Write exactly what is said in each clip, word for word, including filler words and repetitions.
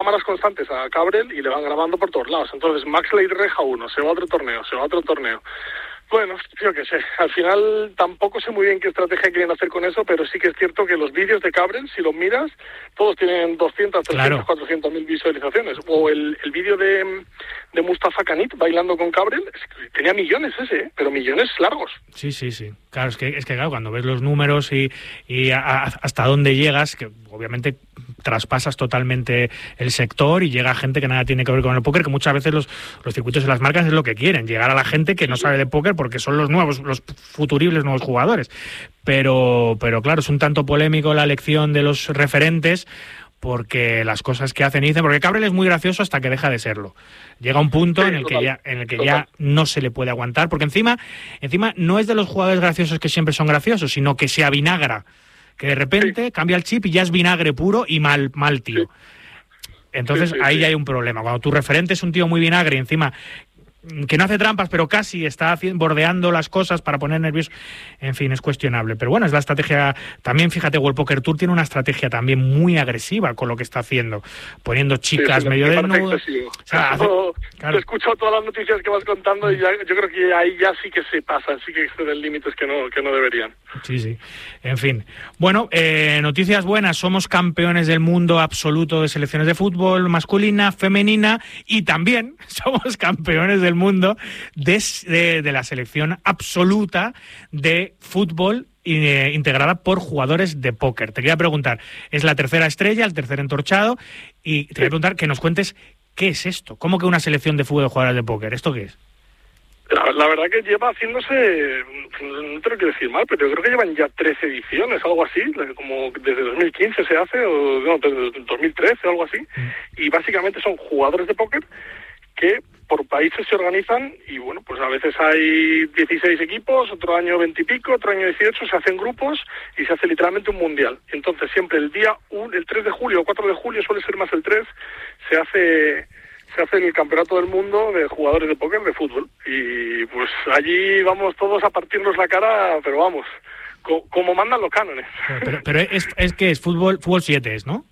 cámaras constantes a Cabrel y le van grabando por todos lados. Entonces Max le reja uno, se va a otro torneo, se va a otro torneo. Bueno, yo qué sé, al final tampoco sé muy bien qué estrategia quieren hacer con eso, pero sí que es cierto que los vídeos de Cabrel, si los miras, todos tienen doscientas, trescientas, claro. cuatrocientas mil visualizaciones. O el, el vídeo de, de Mustafa Kanit bailando con Cabrel, tenía millones ese, ¿eh? Pero millones largos. Sí, sí, sí. Claro, es que, es que claro, cuando ves los números y, y a, a, hasta dónde llegas, que obviamente traspasas totalmente el sector y llega gente que nada tiene que ver con el póker, que muchas veces los, los circuitos y las marcas es lo que quieren, llegar a la gente que no sabe de póker porque son los nuevos, los futuribles nuevos jugadores. Pero, pero claro, es un tanto polémico la elección de los referentes porque las cosas que hacen y dicen, porque Cabrel es muy gracioso hasta que deja de serlo. Llega un punto sí, en el total, que ya en el que ya no se le puede aguantar, porque encima encima no es de los jugadores graciosos que siempre son graciosos, sino que se avinagra, que de repente sí. cambia el chip y ya es vinagre puro y mal mal tío. Sí. Entonces sí, sí, ahí sí. ya hay un problema. Cuando tu referente es un tío muy vinagre y encima que no hace trampas, pero casi está bordeando las cosas para poner nervioso, en fin, es cuestionable. Pero bueno, es la estrategia, también fíjate, World Poker Tour tiene una estrategia también muy agresiva con lo que está haciendo, poniendo chicas sí, medio desnudas. O sea, hace, no, claro. He escuchado todas las noticias que vas contando y ya, yo creo que ahí ya sí que se pasan, sí que exceden límites que no, que no deberían. Sí, sí, en fin. Bueno, eh, noticias buenas, somos campeones del mundo absoluto de selecciones de fútbol masculina, femenina y también somos campeones del mundo de, de, de la selección absoluta de fútbol eh, integrada por jugadores de póker. Te quería preguntar, es la tercera estrella, el tercer entorchado, y te quería preguntar que nos cuentes qué es esto, cómo que una selección de fútbol de jugadores de póker, ¿esto qué es? La, la verdad que lleva haciéndose, no te lo quiero decir mal, pero yo creo que llevan ya trece ediciones, algo así, como desde dos mil quince se hace, o no, desde dos mil trece, algo así, mm. y básicamente son jugadores de póker que por países se organizan y bueno, pues a veces hay dieciséis equipos, otro año veinte y pico, otro año dieciocho, se hacen grupos y se hace literalmente un mundial. Entonces siempre el día un, el tres de julio o cuatro de julio, suele ser más el tres, se hace se hace el campeonato del mundo de jugadores de póker de fútbol y pues allí vamos todos a partirnos la cara, pero vamos, co- como mandan los cánones. Pero, pero es, es que es fútbol, fútbol siete, ¿es, no?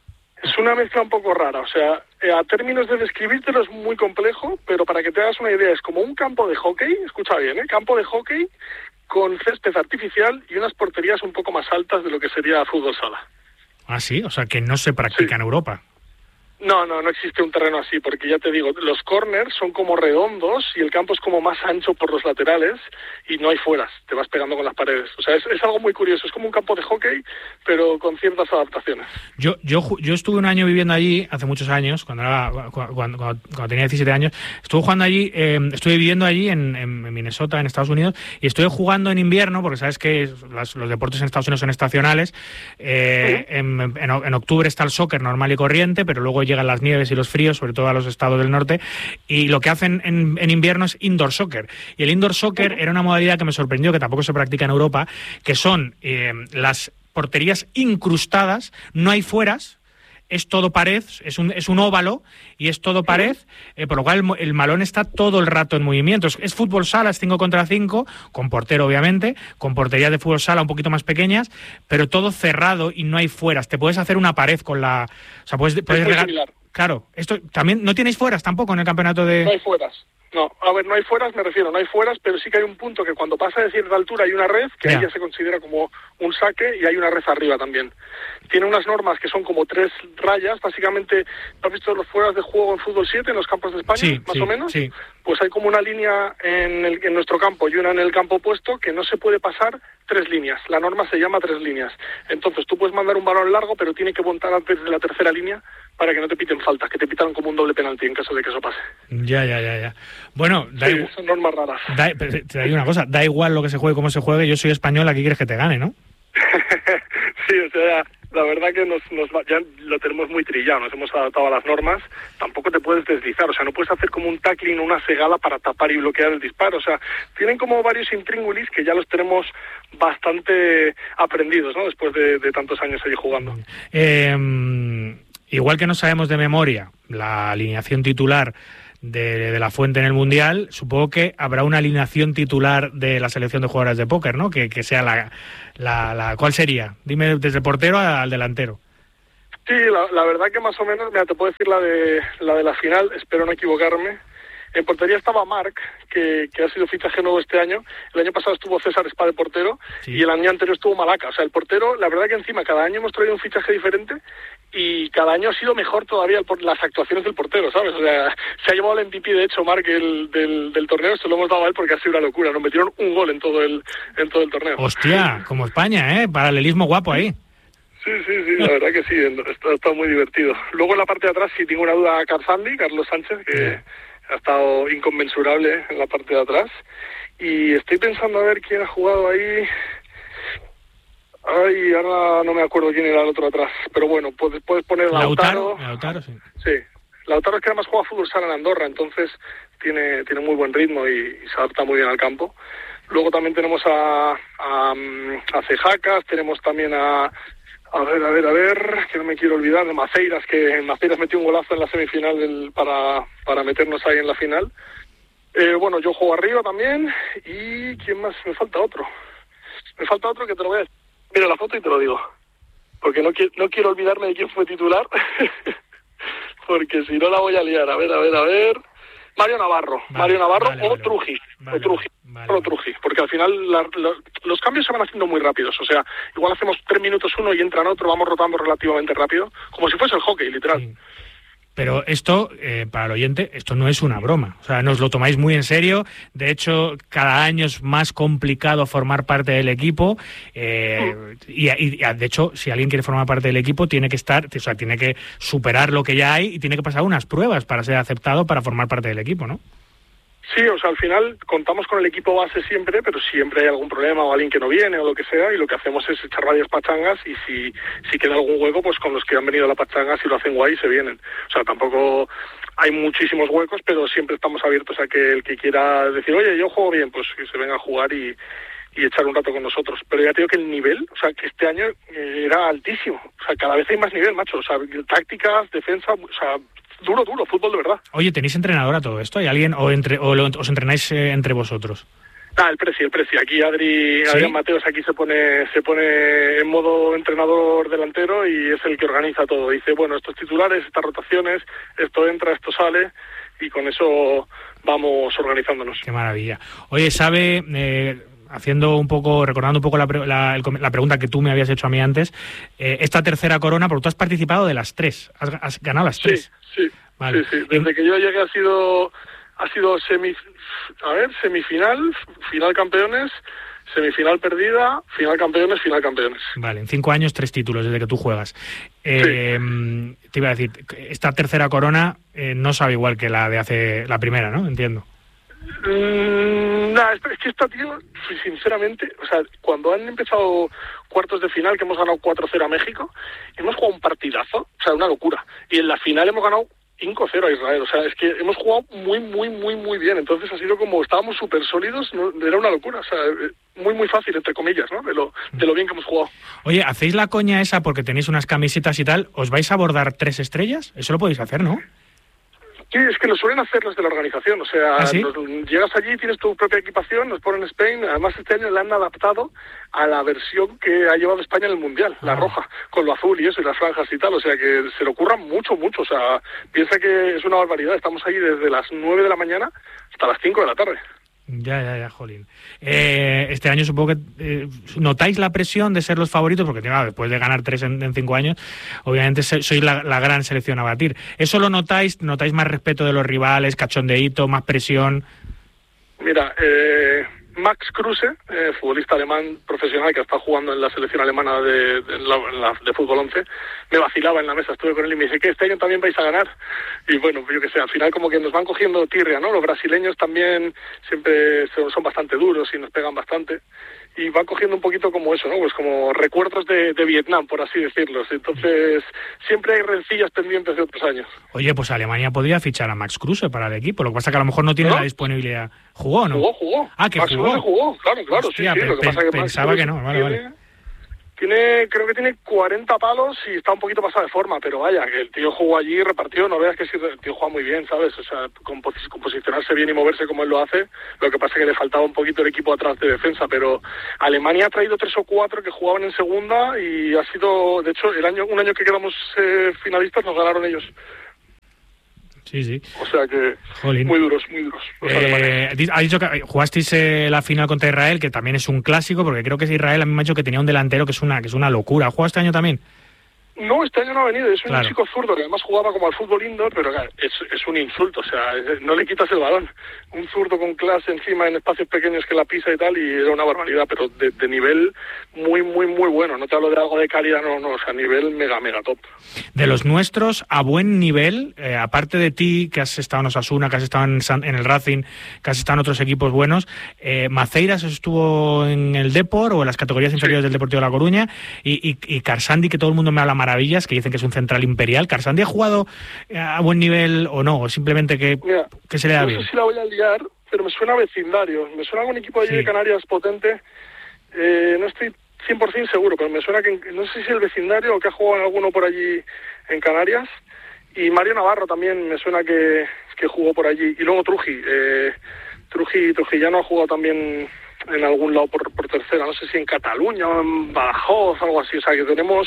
Es una mezcla un poco rara, o sea, a términos de describírtelo es muy complejo, pero para que te hagas una idea, es como un campo de hockey, escucha bien, ¿eh? Campo de hockey con césped artificial y unas porterías un poco más altas de lo que sería fútbol sala. Ah, sí, o sea, que no se practica sí. en Europa. No, no, no existe un terreno así, porque ya te digo, los corners son como redondos y el campo es como más ancho por los laterales y no hay fueras, te vas pegando con las paredes. O sea, es, es algo muy curioso, es como un campo de hockey, pero con ciertas adaptaciones. Yo yo yo estuve un año viviendo allí, hace muchos años, cuando era cuando, cuando, cuando tenía diecisiete años, estuve jugando allí, eh, estuve viviendo allí en, en Minnesota, en Estados Unidos, y estuve jugando en invierno, porque sabes que las, los deportes en Estados Unidos son estacionales, eh, ¿sí? en, en, en octubre está el soccer normal y corriente, pero luego llegan las nieves y los fríos, sobre todo a los estados del norte, y lo que hacen en, en invierno es indoor soccer. Y el indoor soccer era una modalidad que me sorprendió, que tampoco se practica en Europa, que son eh, las porterías incrustadas, no hay fueras, es todo pared, es un, es un óvalo y es todo pared, eh, por lo cual el, el balón está todo el rato en movimiento. Es, es fútbol sala, es cinco contra cinco, con portero obviamente, con porterías de fútbol sala un poquito más pequeñas, pero todo cerrado y no hay fueras. Te puedes hacer una pared con la... O sea, puedes, puedes regar... Claro, esto también no tenéis fueras tampoco en el campeonato de... No hay fueras. No, a ver, no hay fueras, me refiero, no hay fueras, pero sí que hay un punto que cuando pasa de cierta altura hay una red, que yeah. ahí ya se considera como un saque, y hay una red arriba también. Tiene unas normas que son como tres rayas, básicamente, ¿has visto los fueras de juego en fútbol siete en los campos de España, sí, más sí, o menos? Sí. Pues hay como una línea en, el, en nuestro campo y una en el campo opuesto que no se puede pasar tres líneas. La norma se llama tres líneas. Entonces tú puedes mandar un balón largo, pero tiene que montar antes de la tercera línea para que no te piten faltas, que te pitan como un doble penalti en caso de que eso pase. Ya, ya, ya, ya. Bueno, da sí, igual, son normas raras. Da, pero te digo una cosa, da igual lo que se juegue, cómo se juegue, yo soy español, aquí quieres que te gane, ¿no? Sí, o sea, la verdad que nos, nos ya lo tenemos muy trillado, nos hemos adaptado a las normas, tampoco te puedes deslizar, o sea, no puedes hacer como un tackling o una segada para tapar y bloquear el disparo, o sea, tienen como varios intríngulis que ya los tenemos bastante aprendidos, ¿no?, después de, de tantos años allí jugando. Eh, igual que no sabemos de memoria la alineación titular de, de la Fuente en el Mundial, supongo que habrá una alineación titular de la selección de jugadores de póker, ¿no? Que, que sea la, la, la... ¿Cuál sería? Dime desde el portero al delantero. Sí, la, la verdad que más o menos, mira, te puedo decir la de la de la final, espero no equivocarme. En portería estaba Marc, que, que ha sido fichaje nuevo este año. El año pasado estuvo César Spa de portero, sí. Y el año anterior estuvo Malaca. O sea, el portero, la verdad que encima cada año hemos traído un fichaje diferente y cada año ha sido mejor todavía el, las actuaciones del portero, ¿sabes? O sea, se ha llevado el M V P, de hecho, Marc, el, del, del torneo, se lo hemos dado a él porque ha sido una locura. Nos metieron un gol en todo el, en todo el torneo. Hostia, como España, ¿eh? Paralelismo guapo ahí. Sí, sí, sí, la verdad que sí, está, está muy divertido. Luego en la parte de atrás, sin ninguna duda, Carzandi, Carlos Sánchez, que... Yeah. Ha estado inconmensurable en la parte de atrás. Y estoy pensando a ver quién ha jugado ahí. Ay, ahora no me acuerdo quién era el otro atrás. Pero bueno, puedes, puedes poner Lautaro. Lautaro, Lautaro sí. Sí. Lautaro es que además juega fútbol sala en Andorra, entonces tiene, tiene muy buen ritmo y, y se adapta muy bien al campo. Luego también tenemos a, a, a Cejacas, tenemos también a... A ver, a ver, a ver, que no me quiero olvidar de Maceiras, que Maceiras metió un golazo en la semifinal del, para, para meternos ahí en la final. Eh, bueno, yo juego arriba también, y ¿quién más? Me falta otro. Me falta otro que te lo voy a decir. Mira la foto y te lo digo, porque no, qui- no quiero olvidarme de quién fue titular, porque si no la voy a liar. A ver, a ver, a ver... Mario Navarro, vale, Mario Navarro vale, o vale, Truji, vale, o Truji, vale, o Truji, porque al final la, la, los cambios se van haciendo muy rápidos, o sea, igual hacemos tres minutos uno y entran otro, vamos rotando relativamente rápido, como si fuese el hockey, literal. Sí. Pero esto, eh, para el oyente, esto no es una broma. O sea, nos lo tomáis muy en serio. De hecho, cada año es más complicado formar parte del equipo. Eh, y, y, de hecho, si alguien quiere formar parte del equipo, tiene que estar, o sea, tiene que superar lo que ya hay y tiene que pasar unas pruebas para ser aceptado para formar parte del equipo, ¿no? Sí, o sea, al final contamos con el equipo base siempre, pero siempre hay algún problema o alguien que no viene o lo que sea, y lo que hacemos es echar varias pachangas y si, si queda algún hueco, pues con los que han venido a la pachanga, si lo hacen guay, se vienen. O sea, tampoco hay muchísimos huecos, pero siempre estamos abiertos a que el que quiera decir, oye, yo juego bien, pues que se venga a jugar y, y echar un rato con nosotros. Pero ya te digo que el nivel, o sea, que este año eh, era altísimo. O sea, cada vez hay más nivel, macho. O sea, tácticas, defensa, o sea... Duro, duro, fútbol de verdad. Oye, ¿tenéis entrenador a todo esto? ¿Hay alguien o entre o lo, os entrenáis eh, entre vosotros? Ah, el Presi, el Presi. Aquí Adri, ¿sí? Adrián Mateos aquí se pone se pone en modo entrenador delantero y es el que organiza todo. Dice, bueno, estos titulares, estas rotaciones, esto entra, esto sale, y con eso vamos organizándonos. Qué maravilla. Oye, ¿sabe... Eh... haciendo un poco, recordando un poco la, la, la pregunta que tú me habías hecho a mí antes, eh, esta tercera corona, porque tú has participado de las tres, has, has ganado las tres. Sí, sí, vale. sí, sí. Desde que yo llegué ha sido, ha sido semi, a ver, semifinal, final campeones, semifinal perdida, final campeones, final campeones. Vale, en cinco años tres títulos desde que tú juegas. Eh, sí. Te iba a decir, esta tercera corona eh, no sabe igual que la de hace, la primera, ¿no? Entiendo. Mm, nada, es que esta, tío, sinceramente, o sea, cuando han empezado cuartos de final, que hemos ganado cuatro cero a México, hemos jugado un partidazo, o sea, una locura. Y en la final hemos ganado cinco cero a Israel, o sea, es que hemos jugado muy, muy, muy, muy bien. Entonces ha sido como, estábamos súper sólidos, ¿no? Era una locura, o sea, muy, muy fácil, entre comillas, ¿no? De lo, de lo bien que hemos jugado. Oye, ¿hacéis la coña esa porque tenéis unas camisetas y tal? ¿Os vais a abordar tres estrellas? Eso lo podéis hacer, ¿no? Sí, es que lo suelen hacer los de la organización, o sea, ¿Ah, sí? nos, llegas allí, tienes tu propia equipación, nos ponen Spain, además este año la han adaptado a la versión que ha llevado España en el Mundial, ah. la roja, con lo azul y eso, y las franjas y tal, o sea que se le ocurran mucho, mucho, o sea, piensa que es una barbaridad, estamos ahí desde las nueve de la mañana hasta las cinco de la tarde. Ya, ya, ya, jolín. Eh, este año supongo que eh, notáis la presión de ser los favoritos, porque claro, después de ganar tres en, en cinco años, obviamente sois la, la gran selección a batir. ¿Eso lo notáis? ¿Notáis más respeto de los rivales, cachondeíto, más presión? Mira, eh, Max Kruse, eh, futbolista alemán profesional que está jugando en la selección alemana de, de, la, la, de fútbol once, me vacilaba en la mesa, estuve con él y me dice que este año también vais a ganar. Y bueno, yo que sé, al final como que nos van cogiendo tirria, ¿no? Los brasileños también siempre son, son bastante duros y nos pegan bastante. Y van cogiendo un poquito como eso, ¿no? Pues como recuerdos de, de Vietnam, por así decirlo. Entonces, siempre hay rencillas pendientes de otros años. Oye, pues Alemania podría fichar a Max Kruse para el equipo. Lo que pasa es que a lo mejor no tiene ¿no? la disponibilidad. ¿Jugó, no? Jugó, jugó. Ah, que Max jugó. jugó, claro, claro. Hostia, sí, sí. Lo que pasa pe- que pensaba que no, vale, tiene, vale. Tiene, creo que tiene cuarenta palos y está un poquito pasado de forma, pero vaya, que el tío jugó allí y repartió, no veas que sí, el tío juega muy bien, ¿sabes? O sea, con, con posicionarse bien y moverse como él lo hace, lo que pasa es que le faltaba un poquito el equipo atrás de defensa, pero Alemania ha traído tres o cuatro que jugaban en segunda y ha sido, de hecho, el año un año que quedamos eh, finalistas nos ganaron ellos. Sí, sí. O sea que Jolín. muy duros, muy duros. Eh, ha dicho que jugasteis eh, la final contra Israel, que también es un clásico, porque creo que es Israel, a mí me ha dicho que tenía un delantero que es una que es una locura. ¿Juega este año también? No, este año no ha venido, es un claro. chico zurdo que además jugaba como al fútbol indoor, pero claro, es, es un insulto, o sea, no le quitas el balón. Un zurdo con clase encima en espacios pequeños que la pisa y tal, y era una barbaridad, pero de, de nivel muy, muy, muy bueno. No te hablo de algo de calidad, no, no, o sea, nivel mega, mega top. De los nuestros, a buen nivel, eh, aparte de ti, que has estado en Osasuna, que has estado en, San, en el Racing, que has estado en otros equipos buenos, eh, Maceiras estuvo en el Depor o en las categorías inferiores sí. del Deportivo de La Coruña, y, y, y Karsandi, que todo el mundo me habla maravillas, que dicen que es un central imperial. ¿Karsandi ha jugado a buen nivel o no? ¿O simplemente que, Mira, que se le da no bien? No sé si la voy a liar, pero me suena a vecindario. Me suena a algún equipo allí sí. de Canarias potente. Eh, no estoy cien por ciento seguro, pero me suena que, no sé si el vecindario o que ha jugado en alguno por allí en Canarias. Y Mario Navarro también me suena que, que jugó por allí. Y luego Truji. Eh, Truji, Trujillano ha jugado también en algún lado por, por tercera, no sé si en Cataluña o en Badajoz, algo así. O sea, que tenemos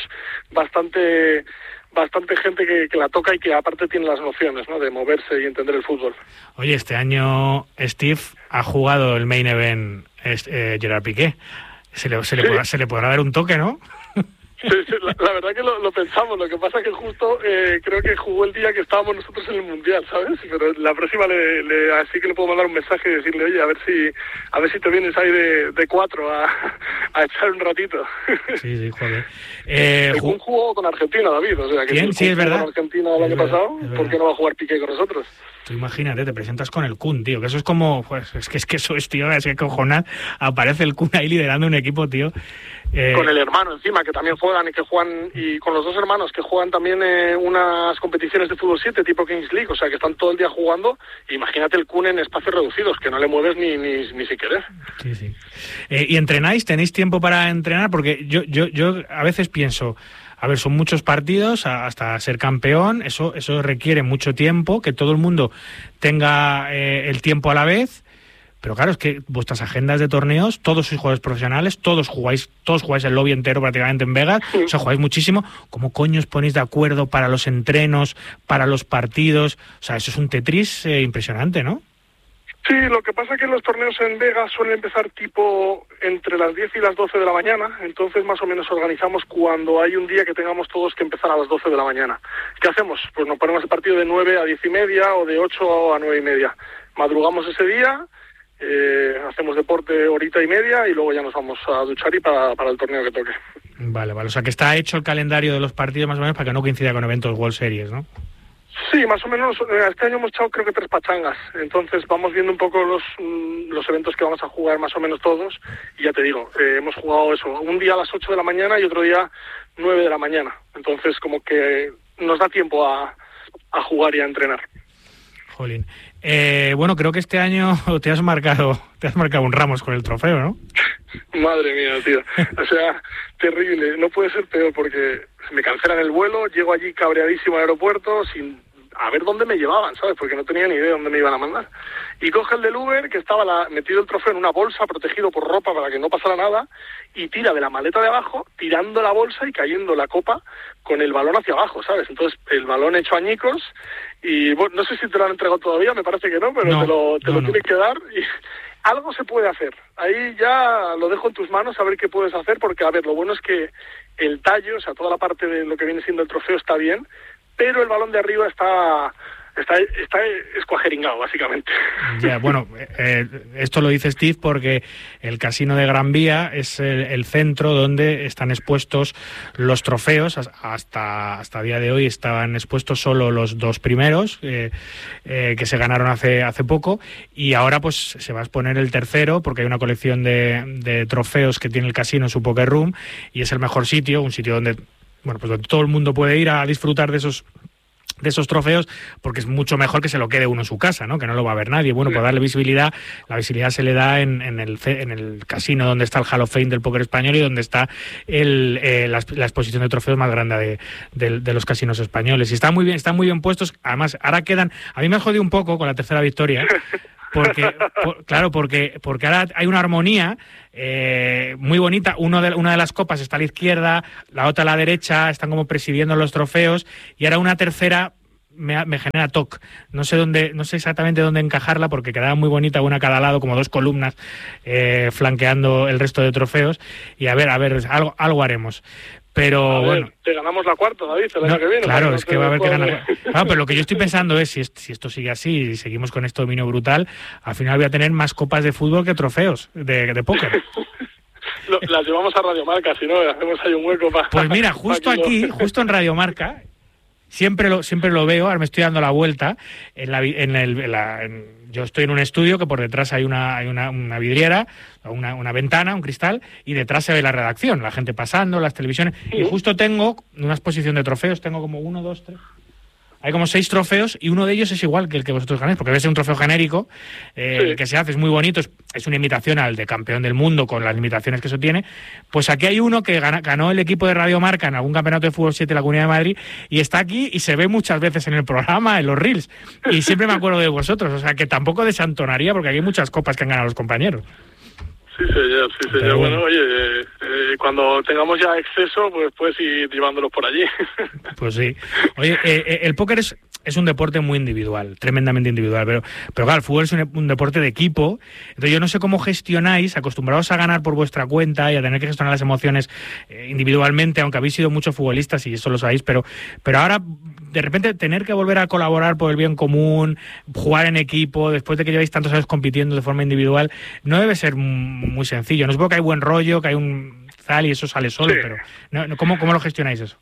bastante bastante gente que, que la toca y que aparte tiene las nociones, ¿no?, de moverse y entender el fútbol. Oye, este año Steve ha jugado el main event eh, Gerard Piqué. Se le, se, le sí. podrá, se le podrá dar un toque, ¿no? Sí, sí, la, la verdad que lo, lo pensamos, lo que pasa es que justo eh, creo que jugó el día que estábamos nosotros en el Mundial, ¿sabes? Pero la próxima le, le así que le puedo mandar un mensaje y decirle, oye, a ver si a ver si te vienes ahí de, de cuatro a, a echar un ratito. Sí, sí, joder. Eh, el Kun jugó con Argentina, David, o sea que ¿quién? si sí, es verdad. Con Argentina el es año verdad, pasado, ¿por qué no va a jugar Piqué con nosotros? Tú imagínate, te presentas con el Kun, tío, que eso es como, pues es que es que eso es, tío, es que cojonad, aparece el Kun ahí liderando un equipo, tío. Eh... Con el hermano encima, que también juegan y que juegan, y con los dos hermanos que juegan también eh, unas competiciones de fútbol siete tipo Kings League, o sea que están todo el día jugando. Imagínate el Kun en espacios reducidos, que no le mueves ni ni, ni si querés. Sí, sí. Eh, ¿Y entrenáis? ¿Tenéis tiempo para entrenar? Porque yo, yo, yo a veces pienso, a ver, son muchos partidos hasta ser campeón, eso, eso requiere mucho tiempo, que todo el mundo tenga eh, el tiempo a la vez. Pero claro, es que vuestras agendas de torneos, todos sois jugadores profesionales, todos jugáis, todos jugáis el lobby entero prácticamente en Vegas, sí. O sea, jugáis muchísimo. ¿Cómo coño os ponéis de acuerdo para los entrenos, para los partidos? O sea, eso es un Tetris eh, impresionante, ¿no? Sí, lo que pasa es que los torneos en Vegas suelen empezar tipo entre las diez y las doce de la mañana, entonces más o menos organizamos cuando hay un día que tengamos todos que empezar a las doce de la mañana. ¿Qué hacemos? Pues nos ponemos el partido de nueve a diez y media o de ocho a nueve y media. Madrugamos ese día. Eh, hacemos deporte horita y media y luego ya nos vamos a duchar y para, para el torneo que toque. Vale, vale. O sea que está hecho el calendario de los partidos más o menos para que no coincida con eventos World Series, ¿no? Sí, más o menos. Este año hemos echado creo que tres pachangas. Entonces vamos viendo un poco los, los eventos que vamos a jugar más o menos todos. Y ya te digo, eh, hemos jugado eso. Un día a las ocho de la mañana y otro día nueve de la mañana. Entonces como que nos da tiempo a, a jugar y a entrenar. Jolín. Eh, bueno, creo que este año te has marcado te has marcado un Ramos con el trofeo, ¿no? Madre mía, tío. O sea, terrible. No puede ser peor porque me cancelan el vuelo, llego allí cabreadísimo al aeropuerto sin a ver dónde me llevaban, ¿sabes? Porque no tenía ni idea de dónde me iban a mandar. Y coge el del Uber, que estaba la, metido el trofeo en una bolsa, protegido por ropa para que no pasara nada, y tira de la maleta de abajo, tirando la bolsa y cayendo la copa con el balón hacia abajo, ¿sabes? Entonces, el balón hecho añicos, y bueno, no sé si te lo han entregado todavía, me parece que no, pero no, te lo, te no, lo no. tienes que dar, y algo se puede hacer. Ahí ya lo dejo en tus manos a ver qué puedes hacer, porque, a ver, lo bueno es que el tallo, o sea, toda la parte de lo que viene siendo el trofeo está bien, pero el balón de arriba está está está escuajeringado, básicamente. Ya, bueno, eh, esto lo dice Steve porque el Casino de Gran Vía es el, el centro donde están expuestos los trofeos. Hasta hasta día de hoy estaban expuestos solo los dos primeros eh, eh, que se ganaron hace hace poco, y ahora pues se va a exponer el tercero porque hay una colección de, de trofeos que tiene el casino en su Poker Room y es el mejor sitio, un sitio donde bueno, pues donde todo el mundo puede ir a disfrutar de esos de esos trofeos, porque es mucho mejor que se lo quede uno en su casa, ¿no? Que no lo va a ver nadie. Bueno, por darle visibilidad, la visibilidad se le da en, en, el, en el casino donde está el Hall of Fame del póker español y donde está el, eh, la, la exposición de trofeos más grande de, de, de los casinos españoles. Y están muy bien, están muy bien puestos. Además, ahora quedan... A mí me ha jodido un poco con la tercera victoria, porque, por, claro, porque, porque ahora hay una armonía eh, muy bonita. Uno de, una de las copas está a la izquierda, la otra a la derecha, están como presidiendo los trofeos, y ahora una tercera me, me genera toque. No sé dónde, no sé exactamente dónde encajarla, porque quedaba muy bonita una a cada lado, como dos columnas eh, flanqueando el resto de trofeos. Y a ver, a ver, algo, algo haremos. Pero ver, bueno, te ganamos la cuarta, David, el año no, que viene. claro, no es que va a haber que puedo... ganar. Claro, pero lo que yo estoy pensando es, si, es, si esto sigue así y seguimos con este dominio brutal, al final voy a tener más copas de fútbol que trofeos de, de póker. Lo, las llevamos a Radio Marca, si no, hacemos ahí un hueco para... Pues mira, justo aquí, lo... justo en Radio Marca, siempre lo, siempre lo veo, ahora me estoy dando la vuelta, en la, en el, en la, en, yo estoy en un estudio que por detrás hay una, hay una, una vidriera, una, una ventana, un cristal, y detrás se ve la redacción, la gente pasando, las televisiones, sí. Y justo tengo una exposición de trofeos, tengo como uno, dos, tres... Hay como seis trofeos y uno de ellos es igual que el que vosotros ganáis, porque debe ser un trofeo genérico, eh, sí. El que se hace es muy bonito, es, es una imitación al de campeón del mundo con las limitaciones que eso tiene. Pues aquí hay uno que gana, ganó el equipo de Radio Marca en algún campeonato de fútbol siete de la Comunidad de Madrid y está aquí y se ve muchas veces en el programa, en los reels. Y siempre me acuerdo de vosotros, o sea que tampoco desentonaría porque aquí hay muchas copas que han ganado los compañeros. Sí, señor, sí, señor. Pero bueno, oye, eh, eh, cuando tengamos ya exceso, pues puedes ir llevándolos por allí. Pues sí. Oye, eh, eh, el póker es, es un deporte muy individual, tremendamente individual, pero, pero claro, el fútbol es un, un deporte de equipo. Entonces yo no sé cómo gestionáis, acostumbrados a ganar por vuestra cuenta y a tener que gestionar las emociones eh, individualmente, aunque habéis sido muchos futbolistas y eso lo sabéis, pero, pero ahora de repente tener que volver a colaborar por el bien común, jugar en equipo, después de que lleváis tantos años compitiendo de forma individual, no debe ser muy sencillo. No supongo que hay buen rollo, que hay un tal y eso sale solo, sí. Pero ¿no? ¿cómo, ¿cómo lo gestionáis eso?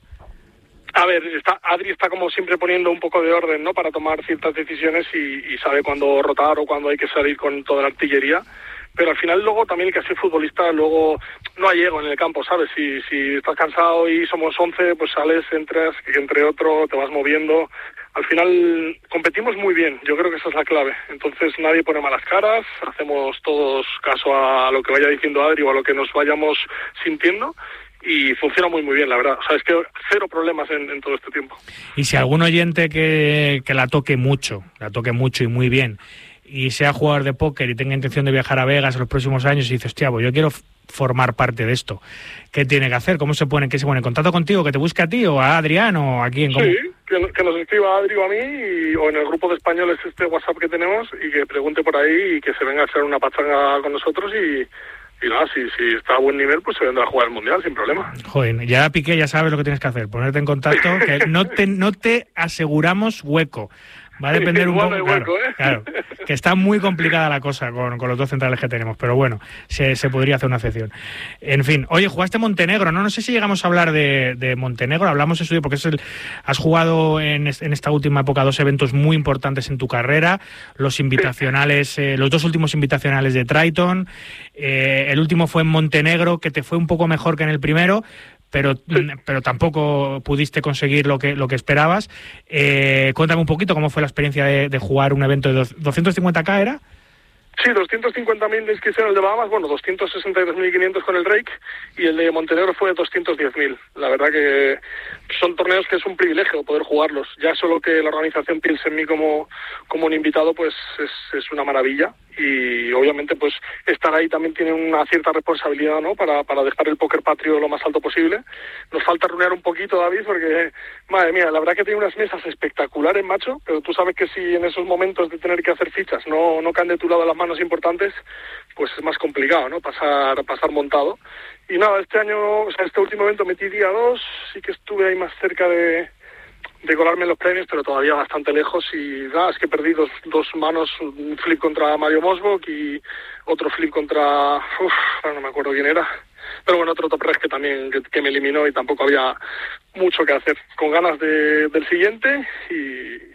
A ver, está, Adri está como siempre poniendo un poco de orden, ¿no? Para tomar ciertas decisiones y, y sabe cuándo rotar o cuándo hay que salir con toda la artillería. Pero al final luego también el que hace futbolista luego no hay ego en el campo, ¿sabes? Si, si estás cansado y somos once, pues sales, entras, entre otro, te vas moviendo. Al final competimos muy bien, yo creo que esa es la clave. Entonces nadie pone malas caras, hacemos todos caso a lo que vaya diciendo Adri o a lo que nos vayamos sintiendo. Y funciona muy muy bien, la verdad. O sea, es que cero problemas en, en todo este tiempo. Y si algún oyente que, que la toque mucho, la toque mucho y muy bien, y sea jugador de póker y tenga intención de viajar a Vegas en los próximos años y dice, hostia, pues yo quiero f- formar parte de esto, ¿qué tiene que hacer? ¿Cómo se pone? ¿Qué se pone? ¿En contacto contigo? ¿Que te busque a ti o a Adrián o a quién? ¿Cómo? Sí, que, que nos escriba a Adri o a mí y, o en el grupo de españoles este WhatsApp que tenemos y que pregunte por ahí y que se venga a hacer una pachanga con nosotros y... Y nada, si, si está a buen nivel, pues se vendrá a jugar el Mundial sin problema. Joder, ya Piqué, ya sabes lo que tienes que hacer, ponerte en contacto, que no te, no te aseguramos hueco. Va a depender un poco, hueco, claro, ¿eh? claro, que está muy complicada la cosa con, con los dos centrales que tenemos, pero bueno, se, se podría hacer una excepción. En fin, oye, jugaste Montenegro, no no sé si llegamos a hablar de, de Montenegro, hablamos eso porque es el, has jugado en, en esta última época dos eventos muy importantes en tu carrera, los invitacionales, eh, los dos últimos invitacionales de Triton, eh, el último fue en Montenegro, que te fue un poco mejor que en el primero, pero sí. pero tampoco pudiste conseguir lo que lo que esperabas. Eh, cuéntame un poquito cómo fue la experiencia de, de jugar un evento de doscientos cincuenta K, ¿era? Sí, doscientos cincuenta mil de inscripción el de Bahamas, bueno, doscientos sesenta y dos mil quinientos con el Rake y el de Montenegro fue doscientos diez mil. La verdad que son torneos que es un privilegio poder jugarlos. Ya solo que la organización piense en mí como, como un invitado, pues es, es una maravilla. Y obviamente pues estar ahí también tiene una cierta responsabilidad, ¿no? Para, para dejar el póker patrio lo más alto posible. Nos falta runear un poquito, David, porque, madre mía, la verdad que tiene unas mesas espectaculares, macho, pero tú sabes que si en esos momentos de tener que hacer fichas no, no caen de tu lado las manos importantes, pues es más complicado, ¿no? Pasar, pasar montado. Y nada, este año, o sea, este último evento metí día dos, sí que estuve ahí más cerca de... de colarme en los premios, pero todavía bastante lejos y nada, es que perdí dos, dos manos, un flip contra Mario Mosbok y otro flip contra, uff, no me acuerdo quién era, pero bueno, otro top res que también que, que me eliminó y tampoco había mucho que hacer, con ganas de, del siguiente y, y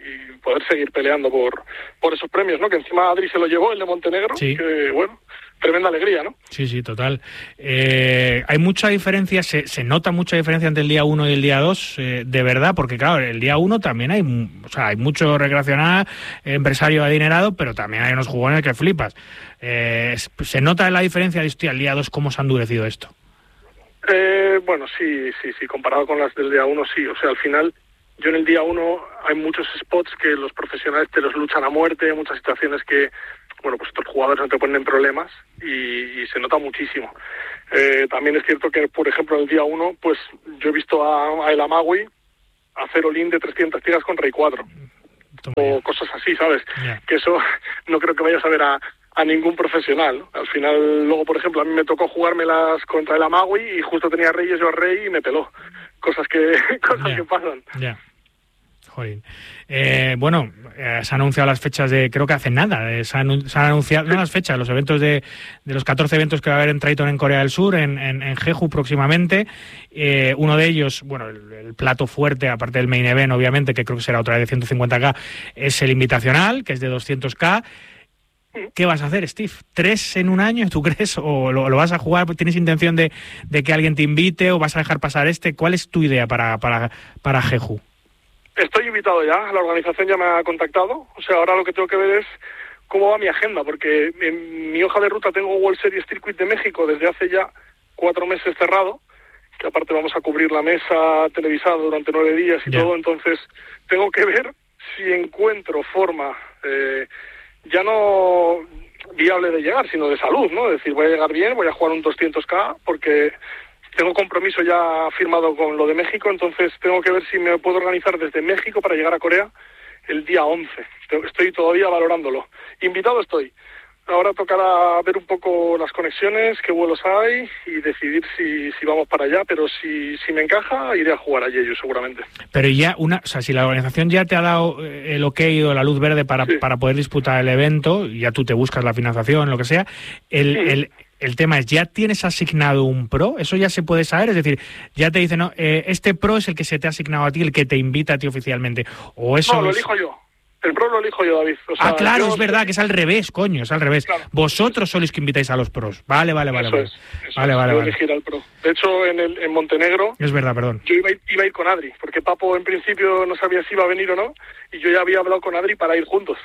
poder seguir peleando por por esos premios, ¿no? Que encima Adri se lo llevó, el de Montenegro, sí. Que bueno, tremenda alegría, ¿no? Sí, sí, total. Eh, hay mucha diferencia, se, se nota mucha diferencia entre el día uno y el día dos, eh, de verdad, porque claro, el día uno también hay, o sea, hay mucho recreacional, empresario adinerado, pero también hay unos jugones que flipas. Eh, se nota la diferencia de, hostia, el día dos, cómo se ha endurecido esto. Eh, bueno, sí, sí, sí, comparado con las del día uno, sí. O sea, al final, yo en el día uno hay muchos spots que los profesionales te los luchan a muerte, muchas situaciones que, bueno, pues otros jugadores no te ponen en problemas y, y se nota muchísimo. Eh, también es cierto que, por ejemplo, en el día uno, pues yo he visto a, a El Amagui hacer all-in de trescientas tiras con Rey cuatro. O cosas así, ¿sabes? Yeah. Que eso no creo que vayas a ver a, a ningún profesional, ¿no? Al final, luego, por ejemplo, a mí me tocó jugármelas contra El Amagui y justo tenía Reyes, yo a Rey y me peló. Cosas que cosas yeah. que pasan. Ya. Yeah. Joder. Eh, bueno, eh, se han anunciado las fechas de, creo que hace nada, eh, se, han, se han anunciado, no las fechas, los eventos de, de los catorce eventos que va a haber en Triton en Corea del Sur, en, en, en Jeju próximamente. Eh, uno de ellos, bueno, el, el plato fuerte, aparte del main event, obviamente, que creo que será otra de ciento cincuenta K, es el invitacional, que es de doscientos K. ¿Qué vas a hacer, Steve? ¿Tres en un año, tú crees? ¿O lo, lo vas a jugar? ¿Tienes intención de, de que alguien te invite o vas a dejar pasar este? ¿Cuál es tu idea para, para, para Jeju? Estoy invitado ya, la organización ya me ha contactado, o sea, ahora lo que tengo que ver es cómo va mi agenda, porque en mi hoja de ruta tengo World Series Circuit de México desde hace ya cuatro meses cerrado, que aparte vamos a cubrir la mesa televisada durante nueve días y yeah. todo, entonces tengo que ver si encuentro forma, eh, ya no viable de llegar, sino de salud, ¿no? Es decir, voy a llegar bien, voy a jugar un doscientos K, porque tengo compromiso ya firmado con lo de México, entonces tengo que ver si me puedo organizar desde México para llegar a Corea el día once. Estoy todavía valorándolo. Invitado estoy. Ahora tocará ver un poco las conexiones, qué vuelos hay y decidir si, si vamos para allá, pero si, si me encaja, iré a jugar allí yo seguramente. Pero ya, una, o sea, si la organización ya te ha dado el ok o la luz verde para, sí. para poder disputar el evento, y ya tú te buscas la financiación, lo que sea, el... Sí. el El tema es, ¿ya tienes asignado un pro? ¿Eso ya se puede saber? Es decir, ya te dicen, no, eh, este pro es el que se te ha asignado a ti, el que te invita a ti oficialmente. ¿O eso no, lo es... elijo yo. El pro lo elijo yo, David. O sea, ah, claro, yo... es verdad, que es al revés, coño, es al revés. Claro. Vosotros sois que invitáis a los pros. Vale, vale, vale. Eso vale. es. Eso vale, es. vale, yo vale. elegir al pro. De hecho, en, el, en Montenegro... Es verdad, perdón. Yo iba a, ir, iba a ir con Adri, porque Papo en principio no sabía si iba a venir o no, y yo ya había hablado con Adri para ir juntos.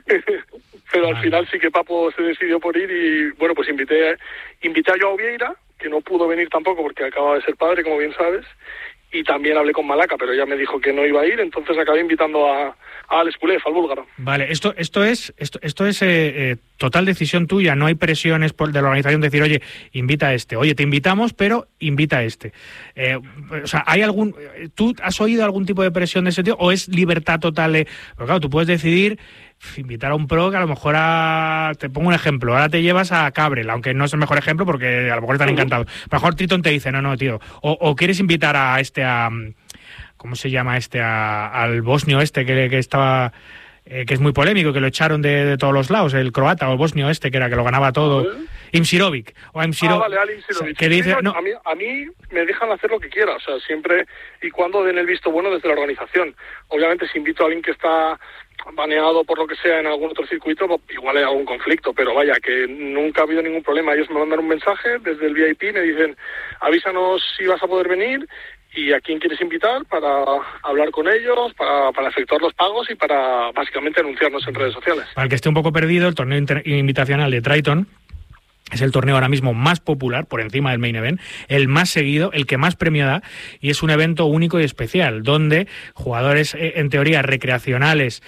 Pero vale. Al final sí que Papo se decidió por ir y, bueno, pues invité, invité a Joao Vieira, que no pudo venir tampoco porque acaba de ser padre, como bien sabes, y también hablé con Malaca, pero ella me dijo que no iba a ir, entonces acabé invitando a, a Alex Pulev, al búlgaro. Vale, esto esto es esto, esto es eh, eh, total decisión tuya, no hay presiones por, de la organización de decir, oye, invita a este, oye, te invitamos, pero invita a este. Eh, o sea, ¿hay algún, tú has oído algún tipo de presión de ese tío o es libertad total? De, pero claro, tú puedes decidir invitar a un pro que a lo mejor a, te pongo un ejemplo, ahora te llevas a Cabrel, aunque no es el mejor ejemplo porque a lo mejor están encantados. A lo mejor Triton te dice, no, no, tío, o, o quieres invitar a este, a, ¿cómo se llama este? A, al bosnio este que, que estaba, eh, que es muy polémico, que lo echaron de, de todos los lados, el croata o el bosnio este que era que lo ganaba todo. Imsirovic o a Imsirovic, ah, vale, Ali Imsirovic. Que dice, no. a, mí, a mí me dejan hacer lo que quiera, o sea, siempre y cuando den el visto bueno desde la organización. Obviamente si invito a alguien que está baneado por lo que sea en algún otro circuito, igual hay algún conflicto, pero vaya, que nunca ha habido ningún problema. Ellos me mandan un mensaje desde el V I P, me dicen, avísanos si vas a poder venir y a quién quieres invitar para hablar con ellos, para, para efectuar los pagos y para básicamente anunciarnos en redes sociales. Para el que esté un poco perdido, el torneo inter- invitacional de Triton es el torneo ahora mismo más popular, por encima del main event, el más seguido, el que más premio da, y es un evento único y especial, donde jugadores, eh, en teoría, recreacionales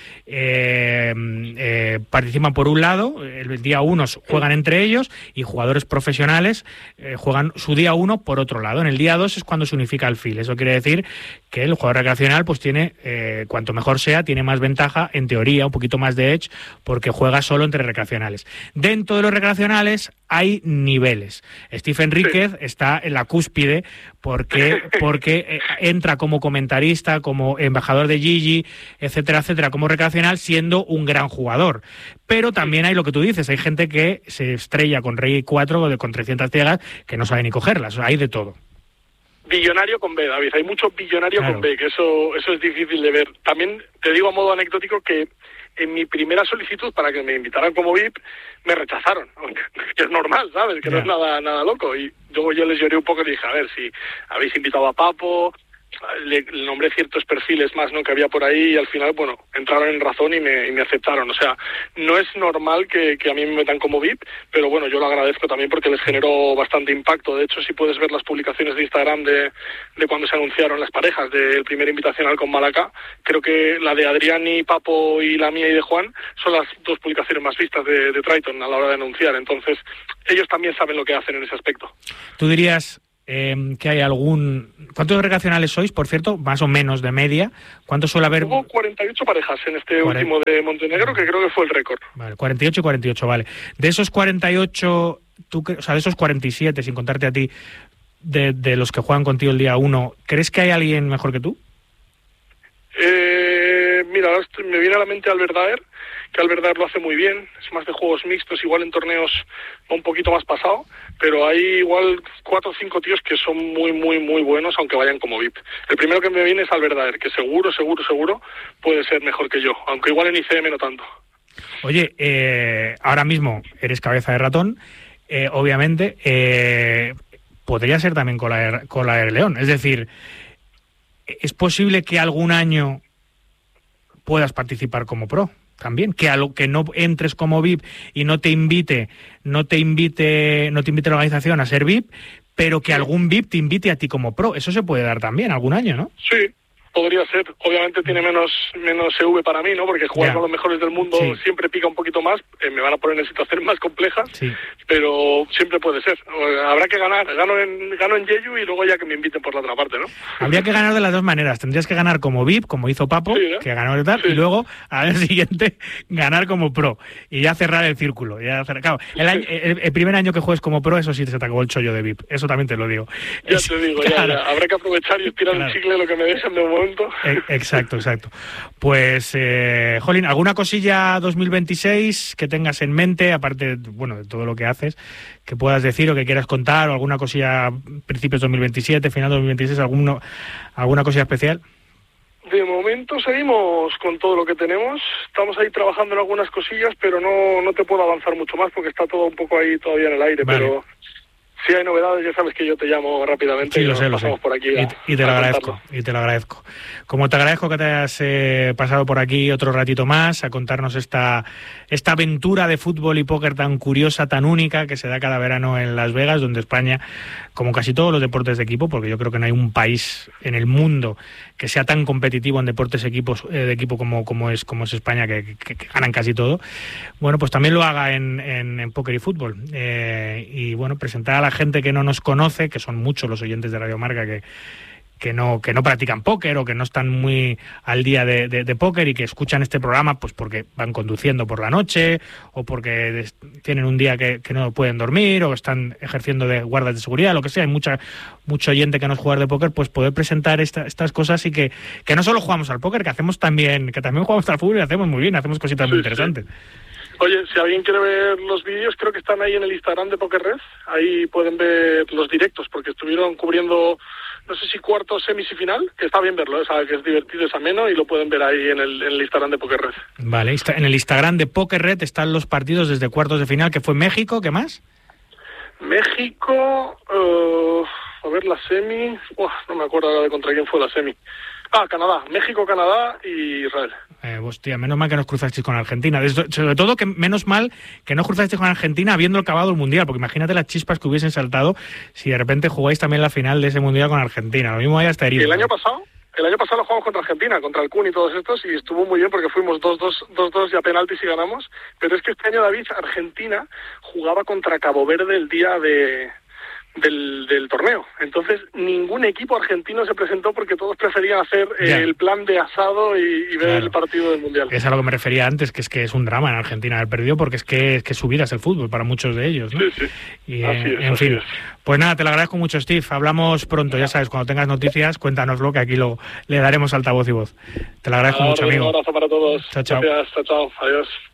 eh, eh, participan por un lado, el día uno juegan entre ellos, y jugadores profesionales eh, juegan su día uno por otro lado. En el día dos es cuando se unifica el field. Eso quiere decir que el jugador recreacional, pues tiene, eh, cuanto mejor sea, tiene más ventaja, en teoría, un poquito más de edge, porque juega solo entre recreacionales. Dentro de los recreacionales hay niveles. Steve Enríquez sí. está en la cúspide porque, porque entra como comentarista, como embajador de Gigi, etcétera, etcétera, como recreacional, siendo un gran jugador. Pero también hay lo que tú dices, hay gente que se estrella con Rey cuatro o con trescientas ciegas que no sabe ni cogerlas. O sea, hay de todo. billonario con B, David, hay mucho billonario claro. con B, que eso eso es difícil de ver. También te digo a modo anecdótico que en mi primera solicitud para que me invitaran como V I P, me rechazaron, que es normal, ¿sabes? Que yeah. no es nada nada loco. Y luego yo les lloré un poco y dije, a ver, si habéis invitado a Papo, le, le nombré ciertos perfiles más, ¿no?, que había por ahí, y al final, bueno, entraron en razón y me, y me aceptaron. O sea, no es normal que, que a mí me metan como V I P, pero bueno, yo lo agradezco también porque les generó bastante impacto. De hecho, si puedes ver las publicaciones de Instagram de, de cuando se anunciaron las parejas del primer invitacional con Malaca, creo que la de Adrián y Papo y la mía y de Juan son las dos publicaciones más vistas de, de Triton a la hora de anunciar. Entonces, ellos también saben lo que hacen en ese aspecto. ¿Tú dirías Eh, que hay algún... ¿Cuántos recreacionales sois, por cierto? Más o menos de media. ¿Cuánto suele haber? Hubo cuarenta y ocho parejas en este cuarenta último de Montenegro, que creo que fue el récord. Vale, cuarenta y ocho y cuarenta y ocho, vale. De esos cuarenta y ocho, tú, o sea, de esos cuarenta y siete, sin contarte a ti, de, de los que juegan contigo el día uno, ¿crees que hay alguien mejor que tú? Eh, mira, me viene a la mente Albert Daer, que Albert Daer lo hace muy bien, es más de juegos mixtos, igual en torneos un poquito más pasado, pero hay igual cuatro o cinco tíos que son muy, muy, muy buenos, aunque vayan como V I P. El primero que me viene es Albert Daer, que seguro, seguro, seguro puede ser mejor que yo, aunque igual en I C M no tanto. Oye, eh, ahora mismo eres cabeza de ratón, eh, obviamente, eh, podría ser también cola de, cola de león, es decir, ¿es posible que algún año puedas participar como pro? También, que a lo que no entres como V I P y no te invite, no te invite, no te invite la organización a ser V I P, pero que algún V I P te invite a ti como pro. Eso se puede dar también algún año, ¿no? Sí, podría ser. Obviamente tiene menos menos E V para mí, ¿no? Porque jugar yeah. con los mejores del mundo sí. siempre pica un poquito más. Eh, me van a poner en situaciones más complejas, sí. pero siempre puede ser. Habrá que ganar. Gano en gano en Jeju y luego ya que me inviten por la otra parte, ¿no? Habría que ganar de las dos maneras. Tendrías que ganar como V I P, como hizo Papo, sí, ¿eh? que ganó el tal, sí. y luego al año siguiente ganar como pro y ya cerrar el círculo. Ya cerrar. Claro, el, año, el, el primer año que juegues como pro, eso sí se te acabó el chollo de V I P. Eso también te lo digo. Ya es, te digo, claro. ya, ya. Habrá que aprovechar y estirar claro. el chicle lo que me dejen de momento. Exacto, exacto. Pues, eh, Jolín, ¿alguna cosilla dos mil veintiséis que tengas en mente, aparte, bueno, de todo lo que haces, que puedas decir o que quieras contar, o alguna cosilla principios dos mil veintisiete, final dos mil veintiséis, alguno, alguna cosilla especial? De momento seguimos con todo lo que tenemos, estamos ahí trabajando en algunas cosillas, pero no, no te puedo avanzar mucho más porque está todo un poco ahí todavía en el aire, vale. pero... Si hay novedades, ya sabes que yo te llamo rápidamente sí, y lo nos sé, lo pasamos sé. por aquí. Y, a, y te lo agradezco, y te lo agradezco. Como te agradezco que te hayas eh, pasado por aquí otro ratito más a contarnos esta, esta aventura de fútbol y póker tan curiosa, tan única, que se da cada verano en Las Vegas, donde España, como casi todos los deportes de equipo, porque yo creo que no hay un país en el mundo que sea tan competitivo en deportes equipos eh, de equipo como, como, es, como es España, que, que, que ganan casi todo, bueno, pues también lo haga en, en, en póker y fútbol. Eh, y bueno, presentar a la gente que no nos conoce, que son muchos los oyentes de Radio Marca que, que no que no practican póker o que no están muy al día de, de, de póker y que escuchan este programa pues porque van conduciendo por la noche o porque tienen un día que, que no pueden dormir o están ejerciendo de guardas de seguridad, lo que sea. Hay mucha mucho oyente que no es jugador de póker, pues poder presentar esta, estas cosas y que, que no solo jugamos al póker, que hacemos también, que también jugamos al fútbol y hacemos muy bien, hacemos cositas sí, muy interesantes. Sí. Oye, si alguien quiere ver los vídeos, creo que están ahí en el Instagram de Poker Red. Ahí pueden ver los directos, porque estuvieron cubriendo, no sé si cuartos, semis y final, que está bien verlo, ¿eh? Sabe que es divertido, es ameno, y lo pueden ver ahí en el, en el Instagram de Poker Red. Vale, en el Instagram de Poker Red están los partidos desde cuartos de final, que fue México, ¿qué más? México, uh, a ver, la semi, uh, no me acuerdo ahora de contra quién fue la semi. Ah, Canadá, México, Canadá y Israel. Eh, hostia, menos mal que nos cruzasteis con Argentina. Desde, sobre todo que menos mal que no cruzasteis con Argentina habiendo acabado el Mundial, porque imagínate las chispas que hubiesen saltado si de repente jugáis también la final de ese Mundial con Argentina. Lo mismo ahí hasta herido. ¿Y el año pasado? El año pasado lo jugamos contra Argentina, contra el Kun y todos estos, y estuvo muy bien porque fuimos dos dos, dos dos y a penaltis y ganamos. Pero es que este año, David, Argentina jugaba contra Cabo Verde el día de... Del, del torneo. Entonces ningún equipo argentino se presentó porque todos preferían hacer eh, el plan de asado y, y ver claro. el partido del Mundial. Es a lo que me refería antes, que es que es un drama en Argentina haber perdido, porque es que es que su vida es el fútbol para muchos de ellos, ¿no? Sí, sí. Y, así eh, es, en así fin. Es. Pues nada, te lo agradezco mucho, Steve. Hablamos pronto, ya sabes, cuando tengas noticias, cuéntanoslo, que aquí lo le daremos altavoz y voz. Te lo agradezco Ahora, mucho, amigo. Un abrazo para todos. Chao, chao. Gracias, chao, chao. Adiós.